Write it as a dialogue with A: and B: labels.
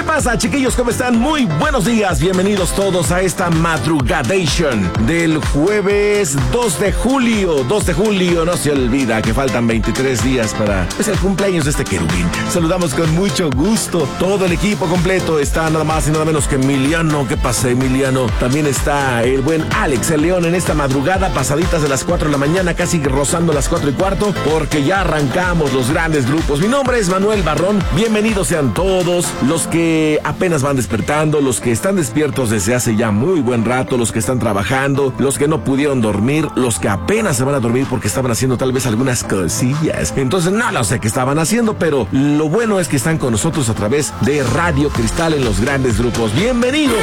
A: pasa, chiquillos? ¿Cómo están? Muy buenos días. Bienvenidos todos a esta madrugadation del jueves 2 de julio. 2 de julio, no se olvida que faltan 23 días para el cumpleaños de este querubín. Saludamos con mucho gusto. Todo el equipo completo está nada más y nada menos que Emiliano. ¿Qué pasa, Emiliano? También está el buen Alex, el León, en esta madrugada, pasaditas de las 4 de la mañana, casi rozando las 4:15, porque ya arrancamos los grandes grupos. Mi nombre es Manuel Barrón. Bienvenidos sean todos los que apenas van despertando, los que están despiertos desde hace ya muy buen rato, los que están trabajando, los que no pudieron dormir, los que apenas se van a dormir porque estaban haciendo tal vez algunas cosillas. Entonces no lo sé qué estaban haciendo, pero lo bueno es que están con nosotros a través de Radio Cristal en los grandes grupos. Bienvenidos